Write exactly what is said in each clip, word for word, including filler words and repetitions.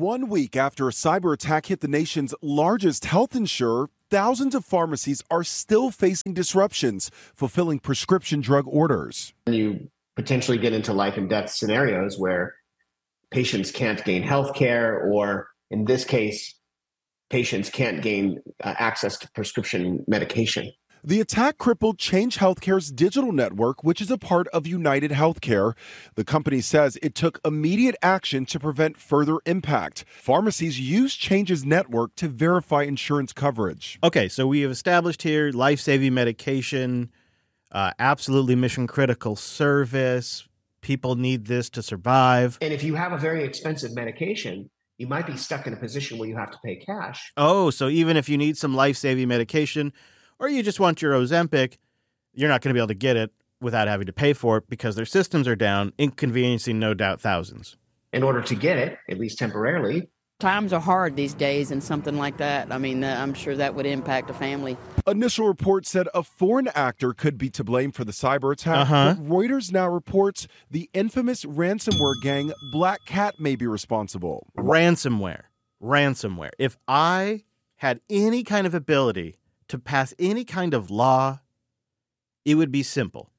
One week after a cyber attack hit the nation's largest health insurer, thousands of pharmacies are still facing disruptions, fulfilling prescription drug orders. You potentially get into life and death scenarios where patients can't gain health care, or in this case, patients can't gain uh, access to prescription medication. The attack crippled Change Healthcare's digital network, which is a part of United Healthcare. The company says it took immediate action to prevent further impact. Pharmacies use Change's network to verify insurance coverage. Okay, so we have established here life-saving medication, uh, absolutely mission-critical service. People need this to survive. And if you have a very expensive medication, you might be stuck in a position where you have to pay cash. Oh, so even if you need some life-saving medication, or you just want your Ozempic, you're not going to be able to get it without having to pay for it because their systems are down, inconveniencing no doubt thousands. In order to get it, at least temporarily. Times are hard these days, and something like that, I mean, I'm sure that would impact a family. Initial reports said a foreign actor could be to blame for the cyber attack. Uh-huh. But Reuters now reports the infamous ransomware gang Black Cat may be responsible. Ransomware. Ransomware. If I had any kind of ability to pass any kind of law, it would be simple.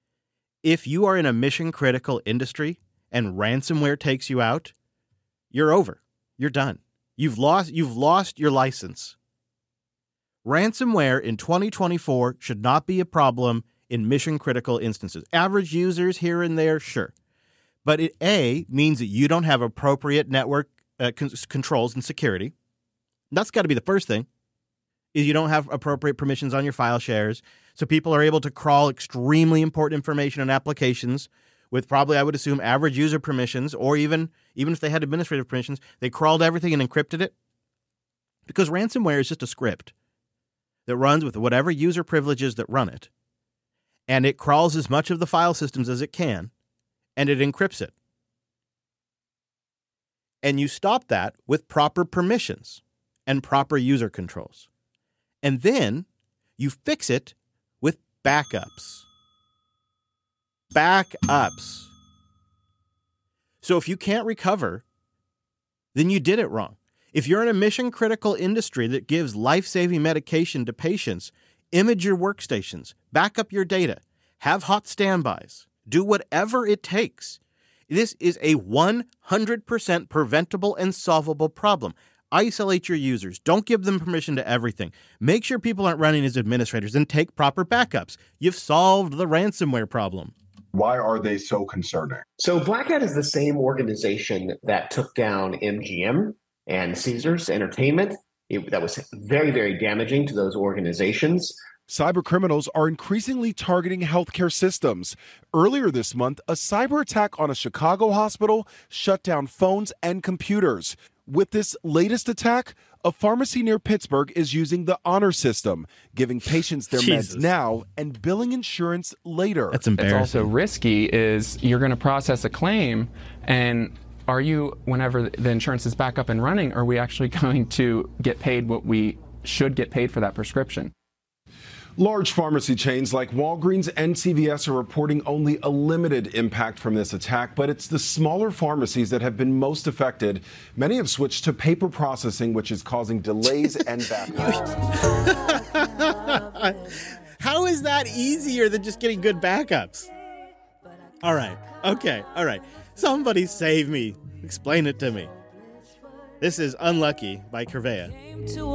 If you are in a mission-critical industry and ransomware takes you out, you're over. You're done. You've lost, you've lost your license. Ransomware in twenty twenty-four should not be a problem in mission-critical instances. Average users here and there, sure. But it, A, means that you don't have appropriate network uh, con- controls and security. That's got to be the first thing. Is you don't have appropriate permissions on your file shares. So people are able to crawl extremely important information and applications with probably, I would assume, average user permissions, or even, even if they had administrative permissions, they crawled everything and encrypted it. Because ransomware is just a script that runs with whatever user privileges that run it. And it crawls as much of the file systems as it can, and it encrypts it. And you stop that with proper permissions and proper user controls. And then you fix it with backups. Backups. So if you can't recover, then you did it wrong. If you're in a mission-critical industry that gives life-saving medication to patients, image your workstations, back up your data, have hot standbys, do whatever it takes. This is a one hundred percent preventable and solvable problem. Isolate your users. Don't give them permission to everything. Make sure people aren't running as administrators and take proper backups. You've solved the ransomware problem. Why are they so concerning? So Black Hat is the same organization that took down M G M and Caesars Entertainment. It, that was very, very damaging to those organizations. Cyber criminals are increasingly targeting healthcare systems. Earlier this month, a cyber attack on a Chicago hospital shut down phones and computers. With this latest attack, a pharmacy near Pittsburgh is using the honor system, giving patients their Jesus. meds now and billing insurance later. That's embarrassing. It's also risky is you're going to process a claim, and are you, whenever the insurance is back up and running, are we actually going to get paid what we should get paid for that prescription? Large pharmacy chains like Walgreens and C V S are reporting only a limited impact from this attack, but it's the smaller pharmacies that have been most affected. Many have switched to paper processing, which is causing delays and backlogs. How is that easier than just getting good backups? All right. Okay. All right. Somebody save me. Explain it to me. This is Unlucky by Curvea.